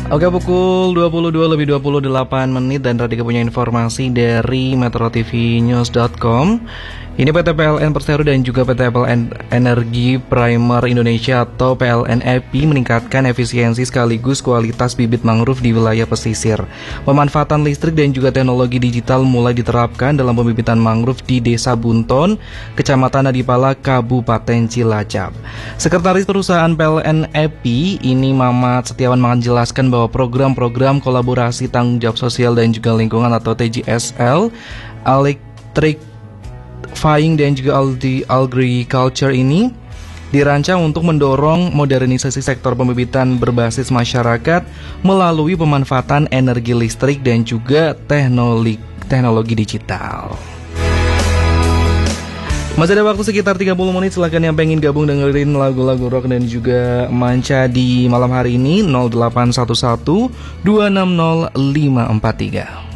Oke, pukul 22:28 dan Radika punya informasi dari metrotvnews.com. Ini PT PLN Persero dan juga PT PLN Energi Primer Indonesia atau PLN EPI meningkatkan efisiensi sekaligus kualitas bibit mangrove di wilayah pesisir. Pemanfaatan listrik dan juga teknologi digital mulai diterapkan dalam pembibitan mangrove di Desa Bunton, Kecamatan Adipala, Kabupaten Cilacap. Sekretaris Perusahaan PLN EPI ini Mamat Setiawan menjelaskan bahwa program-program kolaborasi tanggung jawab sosial dan juga lingkungan atau TJSL, Electric Flying dan juga agriculture ini dirancang untuk mendorong modernisasi sektor pembibitan berbasis masyarakat melalui pemanfaatan energi listrik dan juga teknologi digital. Masih ada waktu sekitar 30 menit, silahkan yang pengen gabung dengerin lagu-lagu rock dan juga manca di malam hari ini 0811 260 543.